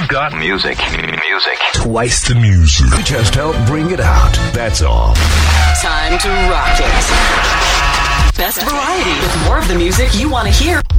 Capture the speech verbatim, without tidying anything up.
We've got music. Music. Twice the music. We just help bring it out. That's all. Time to rock it. Best variety with more of the music you want to hear.